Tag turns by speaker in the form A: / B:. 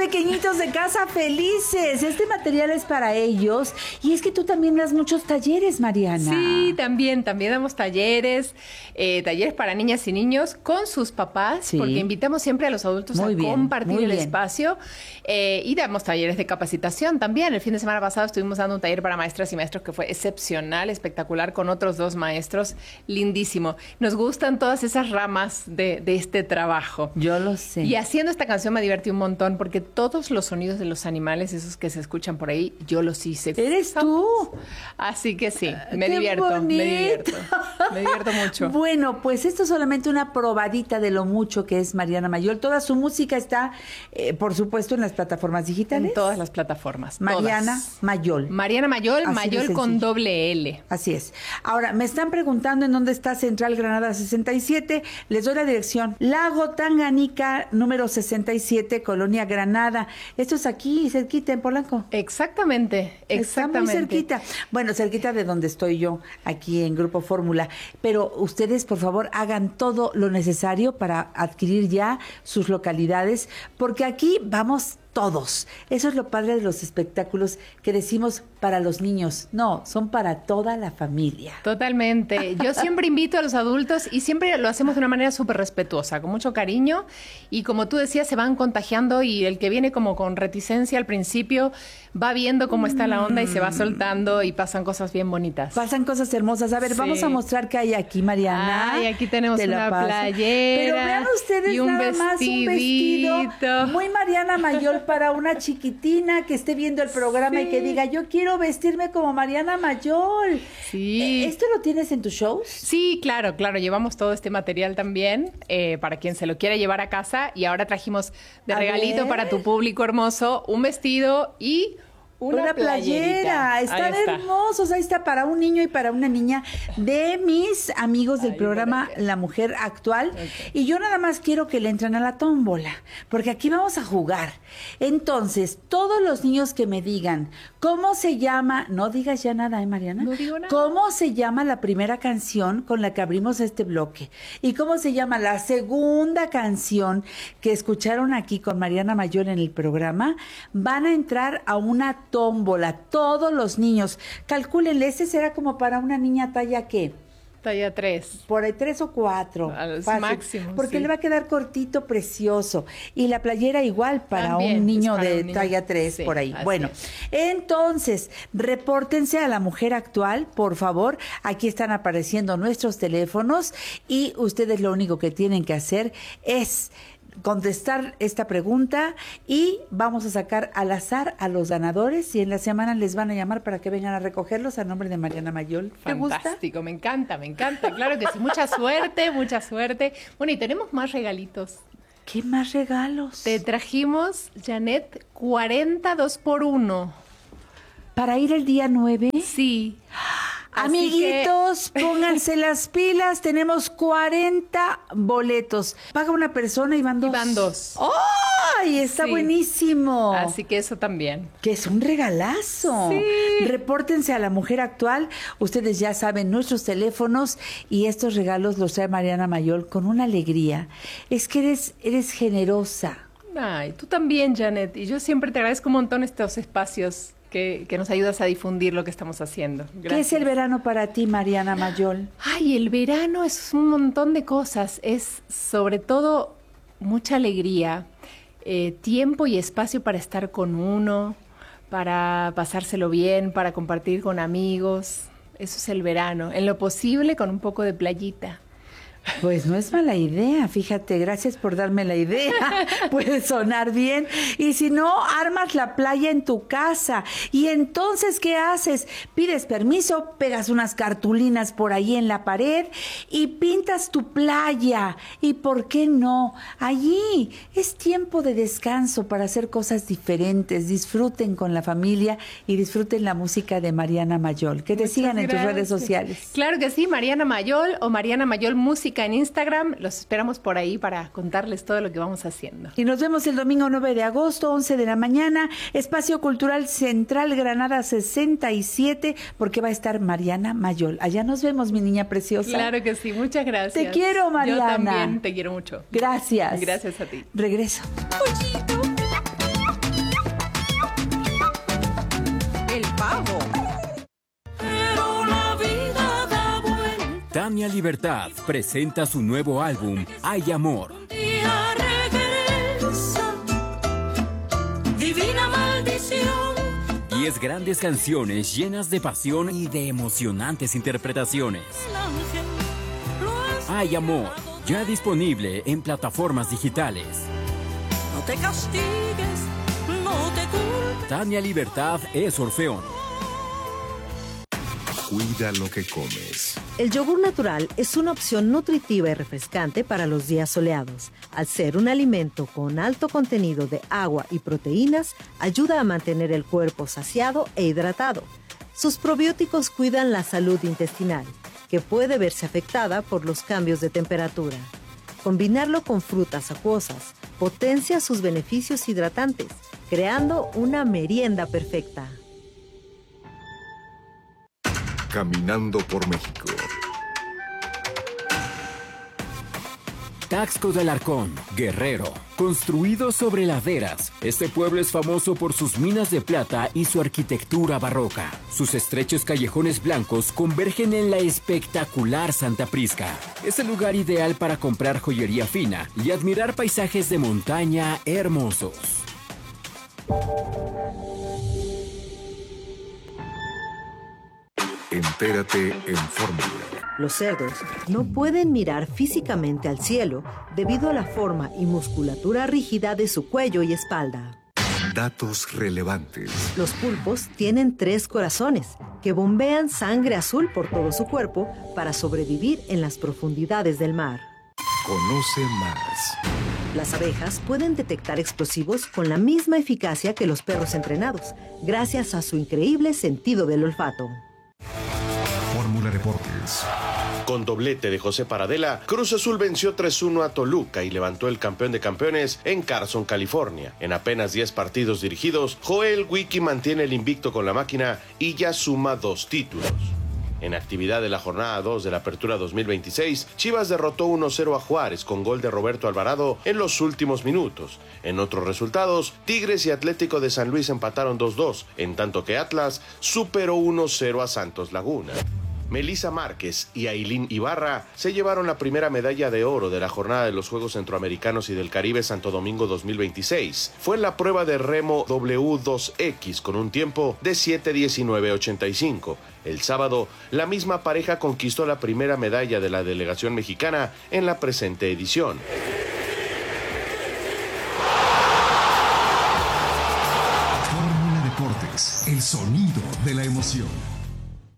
A: pequeñitos de casa felices. Este material es para ellos. Y es que tú también das muchos talleres, Mariana.
B: Sí, también damos talleres para niñas y niños con sus papás, porque invitamos siempre a los adultos a compartir el espacio, y damos talleres de capacitación también. El fin de semana pasado estuvimos dando un taller para maestras y maestros que fue excepcional, espectacular, con otros 2 maestros, lindísimo. Nos gustan todas esas ramas de este trabajo.
A: Yo lo sé.
B: Y haciendo esta canción me divertí un montón, porque todos los sonidos de los animales, esos que se escuchan por ahí, yo los hice.
A: ¿Eres tú?
B: Así que sí, me divierto mucho.
A: Bueno, pues esto es solamente una probadita de lo mucho que es Mariana Mayol. Toda su música está, por supuesto, en las plataformas digitales.
B: En todas las plataformas.
A: Mariana Mayol.
B: Mariana Mayol,
A: Así
B: Mayol con doble L.
A: Así es. Ahora, me están preguntando en dónde está Central Granada 67. Les doy la dirección. Lago Tanganica, número 67, Colonia Granada. Esto es aquí, cerquita, en Polanco.
B: Exactamente.
A: Está muy cerquita. Bueno, cerquita de donde estoy yo, aquí en Grupo Fórmula. Pero ustedes, por favor, hagan todo lo necesario para adquirir ya sus localidades, porque aquí vamos todos. Eso es lo padre de los espectáculos que decimos para los niños. No, son para toda la familia.
B: Totalmente. Yo siempre invito a los adultos y siempre lo hacemos de una manera súper respetuosa, con mucho cariño, y como tú decías, se van contagiando, y el que viene como con reticencia al principio va viendo cómo está la onda y se va soltando, y pasan cosas bien bonitas.
A: Pasan cosas hermosas. A ver, vamos a mostrar qué hay aquí, Mariana.
B: Ay, aquí tenemos una playera.
A: Pero vean ustedes
B: y un
A: nada más un vestido muy Mariana Mayol para una chiquitina que esté viendo el programa y que diga, yo quiero vestirme como Mariana Mayol.
B: Sí.
A: ¿Esto lo tienes en tus shows?
B: Sí, claro. Llevamos todo este material también para quien se lo quiera llevar a casa. Y ahora trajimos de regalito para tu público hermoso un vestido y una playera.
A: Están hermosos. Ahí está, para un niño y para una niña de mis amigos del programa La Mujer Actual. Okay. Y yo nada más quiero que le entren a la tómbola, porque aquí vamos a jugar. Entonces, todos los niños que me digan cómo se llama, no digas ya nada, Mariana.
B: No digo nada.
A: ¿Cómo se llama la primera canción con la que abrimos este bloque? ¿Y cómo se llama la segunda canción que escucharon aquí con Mariana Mayol en el programa? Van a entrar a una tómbola, todos los niños. Calcúlenle, ese será como para una niña talla ¿qué?
B: Talla 3.
A: Por ahí 3 o 4.
B: Máximo.
A: Porque le va a quedar cortito, precioso. Y la playera igual para también, un niño de talla 3, por ahí. Bueno, entonces, repórtense a La Mujer Actual, por favor. Aquí están apareciendo nuestros teléfonos y ustedes lo único que tienen que hacer es contestar esta pregunta y vamos a sacar al azar a los ganadores y en la semana les van a llamar para que vengan a recogerlos a nombre de Mariana Mayol. ¿Te gusta?
B: Fantástico, me encanta, claro que sí, mucha suerte. Bueno, y tenemos más regalitos.
A: ¿Qué más regalos?
B: Te trajimos, Janet, 40 2x1.
A: ¿Para ir el día 9?
B: Sí.
A: Amiguitos, pónganse las pilas, tenemos 40 boletos. Paga una persona y van 2.
B: Y van 2.
A: ¡Ay! Está buenísimo.
B: Así que eso también.
A: Que es un regalazo.
B: Sí.
A: Repórtense a La Mujer Actual. Ustedes ya saben nuestros teléfonos y estos regalos los trae Mariana Mayol con una alegría. Es que eres generosa.
B: Ay, tú también, Janet. Y yo siempre te agradezco un montón estos espacios que nos ayudas a difundir lo que estamos haciendo. Gracias.
A: ¿Qué es el verano para ti, Mariana Mayol?
B: Ay, el verano es un montón de cosas. Es sobre todo mucha alegría, tiempo y espacio para estar con uno, para pasárselo bien, para compartir con amigos. Eso es el verano. En lo posible, con un poco de playita.
A: Pues no es mala idea, fíjate, gracias por darme la idea, puede sonar bien. Y si no, armas la playa en tu casa. Y entonces, ¿qué haces? Pides permiso, pegas unas cartulinas por ahí en la pared y pintas tu playa. ¿Y por qué no? Allí es tiempo de descanso para hacer cosas diferentes. Disfruten con la familia y disfruten la música de Mariana Mayol. Que te sigan en tus redes sociales.
B: Claro que sí, Mariana Mayol o Mariana Mayol Música en Instagram. Los esperamos por ahí para contarles todo lo que vamos haciendo.
A: Y nos vemos el domingo 9 de agosto, 11 de la mañana, Espacio Cultural Central Granada 67, porque va a estar Mariana Mayol. Allá nos vemos, mi niña preciosa.
B: Claro que sí, muchas gracias.
A: Te quiero, Mariana.
B: Yo también te quiero mucho.
A: Gracias.
B: Gracias a ti.
A: Regreso.
C: Pollito. Tania Libertad presenta su nuevo álbum, Hay Amor.
D: Divina maldición.
C: 10 grandes canciones llenas de pasión y de emocionantes interpretaciones. Hay Amor, ya disponible en plataformas digitales.
D: No te castigues, no te culpes.
C: Tania Libertad es Orfeón.
E: Cuida lo que comes.
F: El yogur natural es una opción nutritiva y refrescante para los días soleados. Al ser un alimento con alto contenido de agua y proteínas, ayuda a mantener el cuerpo saciado e hidratado. Sus probióticos cuidan la salud intestinal, que puede verse afectada por los cambios de temperatura. Combinarlo con frutas acuosas potencia sus beneficios hidratantes, creando una merienda perfecta.
E: Caminando por México.
C: Taxco de Alarcón, Guerrero. Construido sobre laderas, este pueblo es famoso por sus minas de plata y su arquitectura barroca. Sus estrechos callejones blancos convergen en la espectacular Santa Prisca. Es el lugar ideal para comprar joyería fina y admirar paisajes de montaña hermosos.
E: Entérate en Fórmula.
F: Los cerdos no pueden mirar físicamente al cielo debido a la forma y musculatura rígida de su cuello y espalda.
E: Datos relevantes.
F: Los pulpos tienen 3 corazones que bombean sangre azul por todo su cuerpo para sobrevivir en las profundidades del mar.
E: Conoce más.
F: Las abejas pueden detectar explosivos con la misma eficacia que los perros entrenados, gracias a su increíble sentido del olfato.
E: Fórmula Deportes.
G: Con doblete de José Paradela, Cruz Azul venció 3-1 a Toluca y levantó el campeón de campeones en Carson, California. En apenas 10 partidos dirigidos, Joel Wiki mantiene el invicto con la máquina y ya suma 2 títulos. En actividad de la jornada 2 de la Apertura 2026, Chivas derrotó 1-0 a Juárez con gol de Roberto Alvarado en los últimos minutos. En otros resultados, Tigres y Atlético de San Luis empataron 2-2, en tanto que Atlas superó 1-0 a Santos Laguna. Melissa Márquez y Ailín Ibarra se llevaron la primera medalla de oro de la jornada de los Juegos Centroamericanos y del Caribe Santo Domingo 2026. Fue en la prueba de remo W2X con un tiempo de 7:19:85. El sábado, la misma pareja conquistó la primera medalla de la delegación mexicana en la presente edición.
E: Fórmula Deportes, el sonido de la emoción.